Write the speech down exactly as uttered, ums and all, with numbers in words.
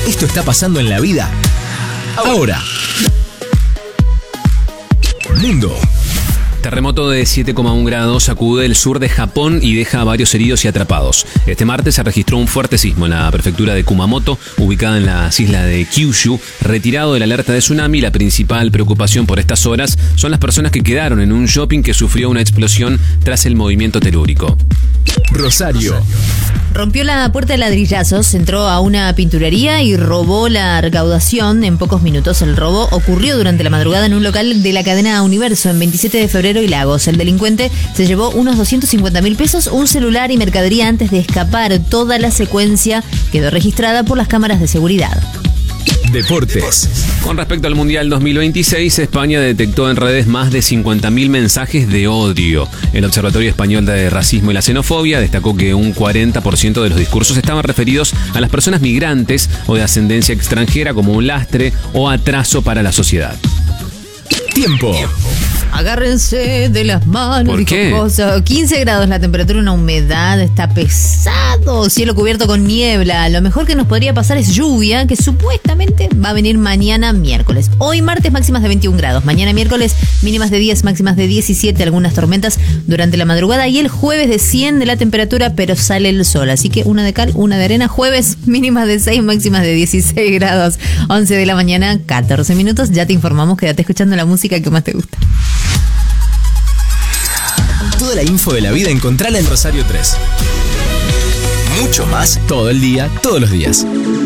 Esto está pasando en la vida ahora. Mundo. Terremoto de siete coma uno grados sacude el sur de Japón y deja a varios heridos y atrapados. Este martes se registró un fuerte sismo en la prefectura de Kumamoto, ubicada en las islas de Kyushu. Retirado de la alerta de tsunami, la principal preocupación por estas horas son las personas que quedaron en un shopping que sufrió una explosión tras el movimiento telúrico. Rosario. Rompió la puerta de ladrillazos, entró a una pinturería y robó la recaudación en pocos minutos. El robo ocurrió durante la madrugada en un local de la cadena Universo en veintisiete de febrero y Lagos. El delincuente se llevó unos doscientos cincuenta mil pesos, un celular y mercadería antes de escapar. Toda la secuencia quedó registrada por las cámaras de seguridad. Deportes. Con respecto al Mundial dos mil veintiséis, España detectó en redes más de cincuenta mil mensajes de odio. El Observatorio Español de Racismo y la Xenofobia destacó que un cuarenta por ciento de los discursos estaban referidos a las personas migrantes o de ascendencia extranjera como un lastre o atraso para la sociedad. Tiempo. Agárrense de las manos. ¿Por qué? Cosas. quince grados la temperatura, una humedad, está pesado, cielo cubierto con niebla. Lo mejor que nos podría pasar es lluvia, que supuestamente va a venir mañana miércoles. Hoy martes máximas de veintiún grados, mañana miércoles mínimas de diez, máximas de diecisiete, algunas tormentas durante la madrugada y el jueves de cien de la temperatura, pero sale el sol. Así que una de cal, una de arena. Jueves mínimas de seis, máximas de dieciséis grados, once de la mañana, catorce minutos. Ya te informamos, quédate escuchando la música que más te gusta. Toda la info de la vida encontrala en Rosario tres. Mucho más todo el día, todos los días.